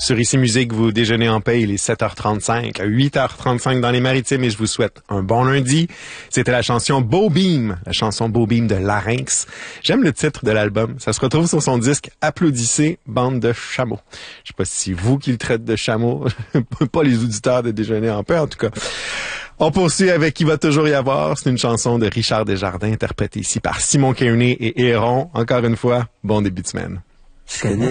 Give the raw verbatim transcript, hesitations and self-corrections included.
Sur Ici Musique, vous déjeunez en paix, il est sept heures trente-cinq, à huit heures trente-cinq dans les Maritimes et je vous souhaite un bon lundi. C'était la chanson Beau Beam, la chanson Beau Beam de Larynx. J'aime le titre de l'album. Ça se retrouve sur son disque Applaudissez, bande de chameaux. Je sais pas si c'est vous qui le traite de chameaux, pas les auditeurs de déjeuner en paix en tout cas. On poursuit avec Il va toujours y avoir. C'est une chanson de Richard Desjardins interprétée ici par Simon Kearney et Héron. Encore une fois, bon début de semaine. Je connais